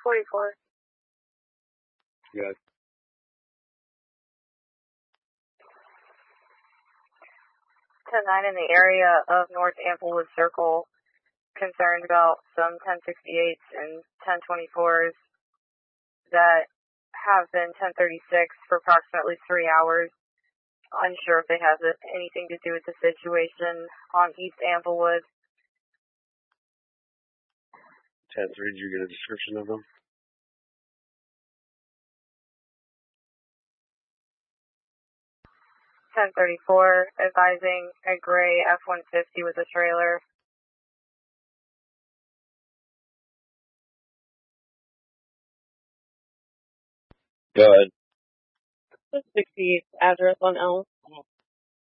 44. Good. 10-9 in the area of North Amplewood Circle. Concerned about some 1068s and 1024s that have been 1036 for approximately 3 hours. Unsure if they have anything to do with the situation on East Amplewood. 10-3, did you get a description of them? (1034) advising a gray F-150 with a trailer. Go ahead. 68 address on Elm.